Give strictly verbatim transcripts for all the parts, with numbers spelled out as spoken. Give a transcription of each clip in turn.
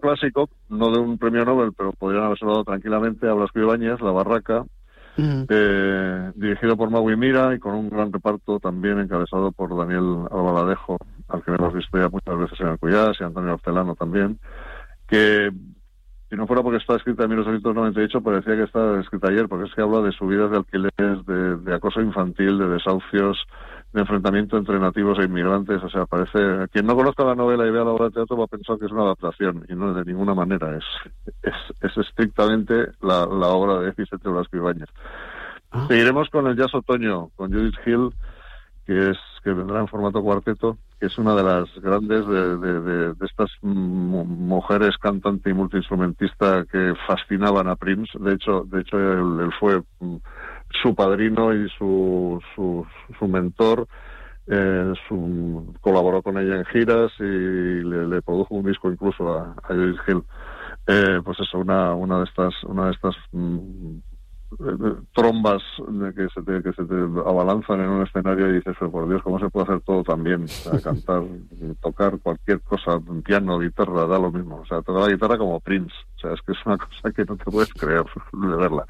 clásico, no de un premio Nobel, pero podrían haberse dado tranquilamente a Blasco Ibáñez, La Barraca, uh-huh. eh, dirigido por Maui Mira y con un gran reparto también encabezado por Daniel Albaladejo, al que hemos visto ya muchas veces en Alcoyás, y Antonio Hortelano también, que si no fuera porque está escrita en mil ochocientos noventa y ocho, parecía que está escrita ayer, porque es que habla de subidas de alquileres, de, de acoso infantil, de desahucios, de enfrentamiento entre nativos e inmigrantes. O sea, parece... Quien no conozca la novela y vea la obra de teatro va a pensar que es una adaptación, y no, de ninguna manera. Es es, es estrictamente la, la obra de Vicente Blasco Ibáñez. Ah. Seguiremos con el Jazz Otoño, con Judith Hill, que es que vendrá en formato cuarteto, que es una de las grandes de, de, de, de estas m- mujeres cantante y multiinstrumentista que fascinaban a Prince. De hecho, de hecho él, él fue m- su padrino y su su, su mentor. Eh, su, colaboró con ella en giras y le, le produjo un disco incluso a, a Judith Hill. Eh, pues eso, una una de estas una de estas m- trombas que se te, que se te abalanzan en un escenario y dices, pero por Dios, ¿cómo se puede hacer todo tan bien? O sea, cantar, tocar cualquier cosa, piano, guitarra, da lo mismo. O sea, tocar la guitarra como Prince. O sea, es que es una cosa que no te puedes creer de verla.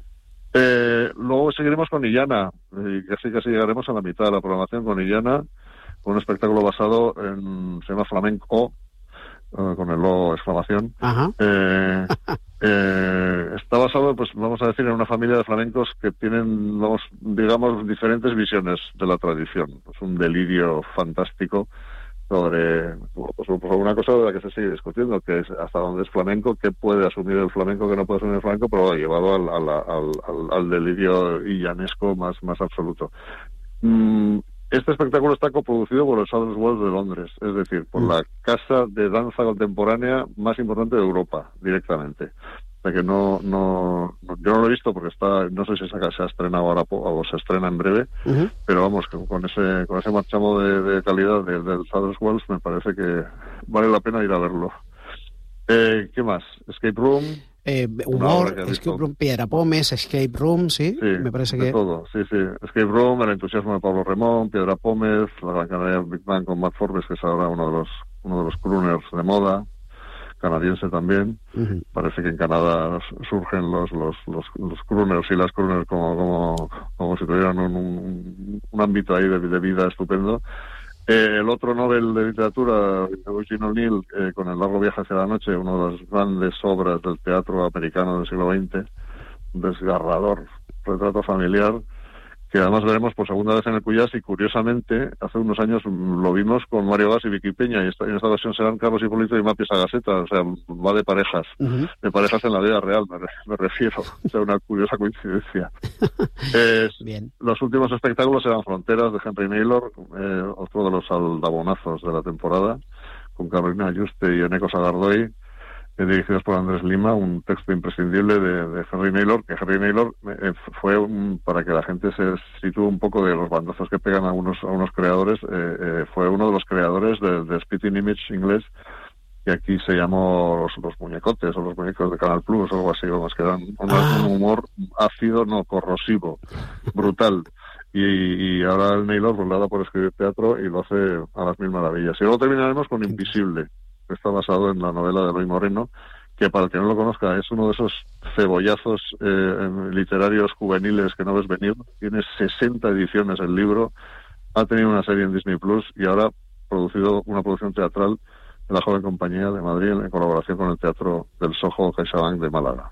Eh, luego seguiremos con Illana, y casi casi llegaremos a la mitad de la programación con Illana, con un espectáculo basado en, se llama Flamenco, Uh, con el logo exclamación. Eh, eh, está basado, pues vamos a decir, en una familia de flamencos que tienen, vamos, digamos, diferentes visiones de la tradición. Es un delirio fantástico sobre, pues, pues una cosa de la que se sigue discutiendo, que es hasta dónde es flamenco, qué puede asumir el flamenco, qué no puede asumir el flamenco, pero llevado al, al, al, al, al delirio illanesco más, más absoluto. Mm, Este espectáculo está coproducido por el Southern Wells de Londres, es decir, por mm. la casa de danza contemporánea más importante de Europa, directamente. O sea que no, no, no yo no lo he visto porque está, no sé si se ha estrenado ahora o se estrena en breve, uh-huh. pero vamos, con ese, con ese marchamo de, de calidad de, del Southern Wells me parece que vale la pena ir a verlo. Eh, ¿Qué más? Escape Room. Eh, humor, Escape Room, Piedra Pómez, Escape Room, ¿sí? Sí, me parece de que... todo, sí, sí. Escape Room, El entusiasmo de Pablo Remón, Piedra Pómez, La Gran Canaria Big Bang con Matt Forbes, que es ahora uno de los uno de los crooners de moda, canadiense también. Uh-huh. Parece que en Canadá surgen los los los, los crooners y las crooners como como como si tuvieran un, un, un ámbito ahí de, de vida estupendo. Eh, el otro Nobel de literatura, Eugene O'Neill, eh, con El largo viaje hacia la noche, una de las grandes obras del teatro americano del siglo veinte, un desgarrador retrato familiar, que además veremos por segunda vez en el Cuyás, y curiosamente hace unos años lo vimos con Mario Gas y Vicky Peña, y esta, en esta ocasión serán Carlos Hipólito y Mapi Sagaseta. O sea, va de parejas, uh-huh. de parejas en la vida real, me, me refiero. O sea, una curiosa coincidencia. eh, Bien. Los últimos espectáculos eran Fronteras, de Henry Naylor, eh, otro de los aldabonazos de la temporada, con Carolina Yuste y Eneco Sagardoy, Eh, dirigidos por Andrés Lima, un texto imprescindible de, de Henry Naylor, que Henry Naylor eh, fue, un, para que la gente se sitúe un poco de los bandazos que pegan a unos, a unos creadores, eh, eh, fue uno de los creadores de, de Spitting Image inglés, que aquí se llamó los, los muñecotes o los muñecos de Canal Plus o algo así, vamos, que dan un, ah. un humor ácido, no corrosivo, brutal. Y, y ahora el Naylor pues, le da por escribir teatro y lo hace a las mil maravillas. Y luego terminaremos con Invisible, que está basado en la novela de Eloy Moreno, que para el que no lo conozca es uno de esos cebollazos eh, literarios juveniles que no ves venir. Tiene sesenta ediciones el libro, ha tenido una serie en Disney Plus y ahora ha producido una producción teatral de la Joven Compañía de Madrid en colaboración con el Teatro del Soho CaixaBank de Málaga.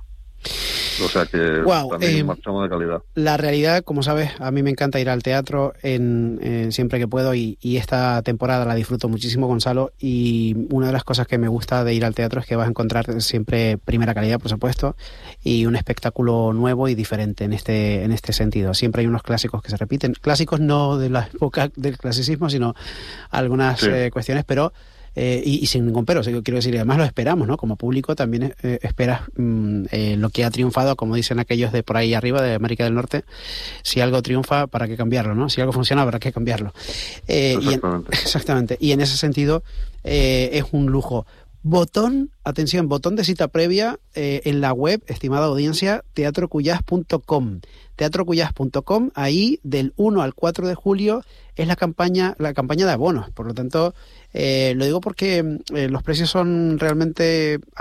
O sea que wow, también eh, marchamos de calidad. La realidad, como sabes, a mí me encanta ir al teatro en, en siempre que puedo y, y esta temporada la disfruto muchísimo, Gonzalo, y una de las cosas que me gusta de ir al teatro es que vas a encontrar siempre primera calidad, por supuesto, y un espectáculo nuevo y diferente en este en este sentido. Siempre hay unos clásicos que se repiten, clásicos no de la época del clasicismo, sino algunas sí. eh, cuestiones, pero Eh, y, y sin ningún pero, quiero decir, además lo esperamos, ¿no? Como público también eh, esperas mm, eh, lo que ha triunfado, como dicen aquellos de por ahí arriba, de América del Norte. Si algo triunfa, ¿para qué cambiarlo, no? Si algo funciona, ¿para qué cambiarlo? Eh, exactamente. Y en, exactamente. Y en ese sentido eh, es un lujo Botón, atención, botón de cita previa eh, en la web, estimada audiencia, teatro cuyás punto com. teatro cuyás punto com, ahí del uno al cuatro de julio es la campaña la campaña de abonos. Por lo tanto, eh, lo digo porque eh, los precios son realmente